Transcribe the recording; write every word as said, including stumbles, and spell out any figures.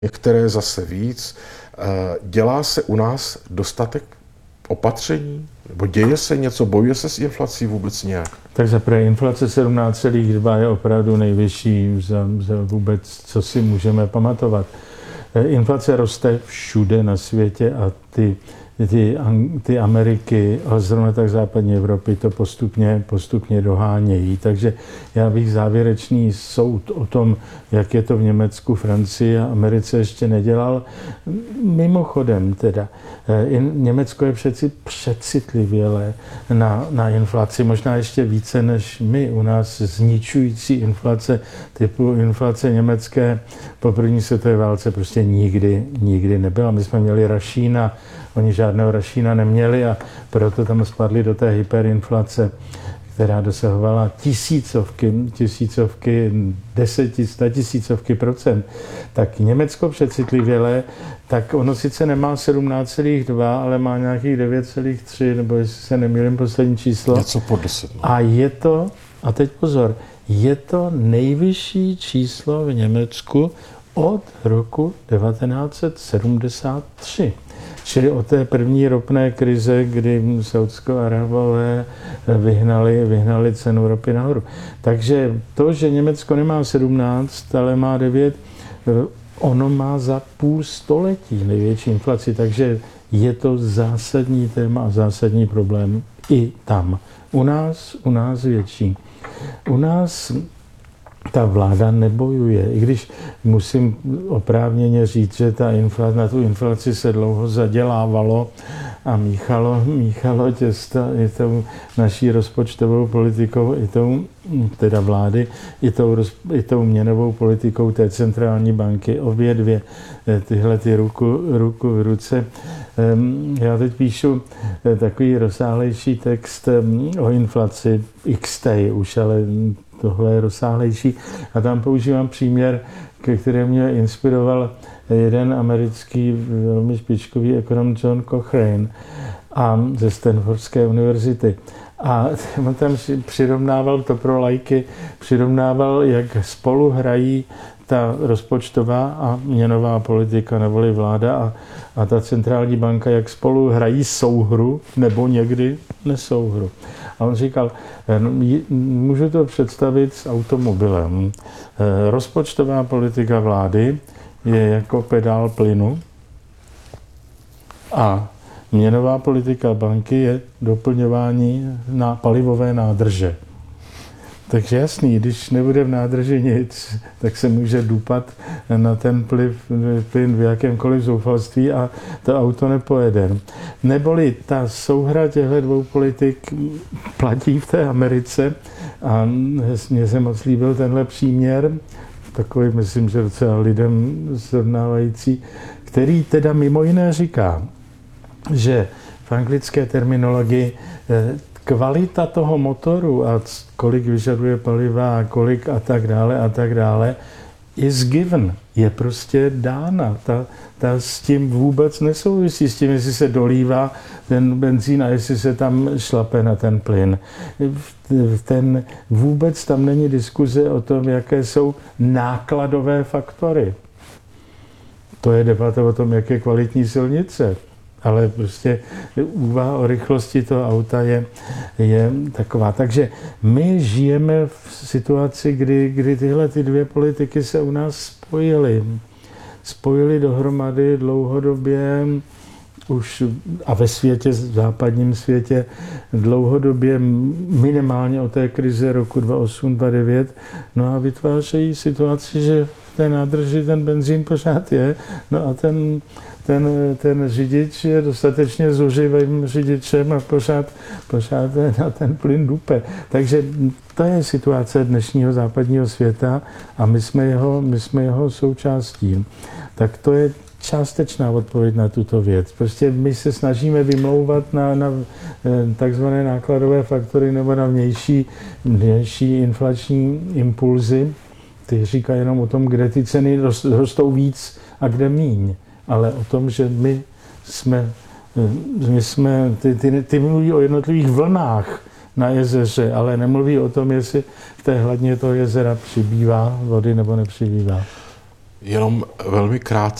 některé zase víc. Dělá se u nás dostatek opatření? Nebo děje se něco? Bojuje se s inflací vůbec nějak? Tak zaprvé inflace sedmnáct celá dva je opravdu nejvyšší za, za vůbec, co si můžeme pamatovat. Inflace roste všude na světě a ty, ty, ty Ameriky, ale zrovna tak západní Evropy to postupně, postupně dohánějí. Takže já bych závěrečný soud o tom, jak je to v Německu, Francii a Americe ještě nedělal. Mimochodem teda, Německo je přeci přecitlivělé na, na inflaci, možná ještě více než my. U nás zničující inflace typu inflace německé po první světové válce prostě nikdy, nikdy nebyla. My jsme měli Rašína, oni žádného Rašína neměli a proto tam spadli do té hyperinflace, která dosahovala tisícovky, tisícovky, deseti, statisícovky procent. Tak Německo přecitlivělé, tak ono sice nemá sedmnáct celá dva, ale má nějakých devět celá tři, nebo jestli se nemýlím poslední číslo. Něco pod deset. A je to, a teď pozor, je to nejvyšší číslo v Německu od roku devatenáct set sedmdesát tři. Čili od té první ropné krize, kdy Saúdsko-Arabové vyhnali, vyhnali cenu ropy nahoru. Takže to, že Německo nemá sedmnáct, ale má devět, ono má za půl století největší inflaci, takže je to zásadní téma a zásadní problém i tam. U nás, u nás větší. U nás ta vláda nebojuje, i když musím oprávněně říct, že ta inflace, na tu inflaci se dlouho zadělávalo a míchalo, míchalo těsto i tou naší rozpočtovou politikou, i tou, teda vlády, i tou, i tou měnovou politikou té centrální banky. Obě dvě tyhle ty ruku, ruku v ruce. Já teď píšu takový rozsáhlejší text o inflaci, X T už, ale tohle je rozsáhlejší. A tam používám příměr, ke kterému mě inspiroval jeden americký velmi špičkový ekonom John Cochrane a ze Stanfordské univerzity. A on tam přirovnával to pro laiky, přirovnával, jak spolu hrají ta rozpočtová a měnová politika neboli vláda a, a ta centrální banka, jak spolu hrají souhru nebo někdy nesouhru. A on říkal, můžu to představit s automobilem. Rozpočtová politika vlády je jako pedál plynu a měnová politika banky je doplňování na palivové nádrže. Takže jasný, když nebude v nádrži nic, tak se může dupat na ten plyn v jakémkoliv zoufalství a to auto nepojede. Neboli ta souhra těchto dvou politik platí v té Americe a mně se moc líbil tenhle příměr, takový, myslím, že docela lidem srovnávající, který teda mimo jiné říká, že v anglické terminologii kvalita toho motoru a kolik vyžaduje paliva a kolik a tak dále a tak dále is given, je prostě dána. Ta, ta s tím vůbec nesouvisí, s tím, jestli se dolívá ten benzín a jestli se tam šlape na ten plyn. Ten, vůbec tam není diskuze o tom, jaké jsou nákladové faktory. To je debata o tom, jak je kvalitní silnice. Ale prostě úvaha o rychlosti toho auta je, je taková. Takže my žijeme v situaci, kdy, kdy tyhle ty dvě politiky se u nás spojily. Spojily dohromady dlouhodobě už a ve světě, v západním světě dlouhodobě minimálně od té krize roku dva tisíce osm dva tisíce devět. No a vytvářejí situaci, že v té nádrži ten benzín pořád je, no a ten Ten, ten řidič je dostatečně zuřivým řidičem a pořád, pořád na ten plyn dupe. Takže to je situace dnešního západního světa a my jsme jeho, my jsme jeho součástí. Tak to je částečná odpověď na tuto věc. Prostě my se snažíme vymlouvat na, na takzvané nákladové faktory nebo na vnější, vnější inflační impulzy. Ty říkají jenom o tom, kde ty ceny rostou víc a kde míň. Ale o tom, že my jsme, my jsme ty, ty, ty mluví o jednotlivých vlnách na jezeře, ale nemluví o tom, jestli v té hladině toho jezera přibývá vody nebo nepřibývá. Jenom velmi krátce.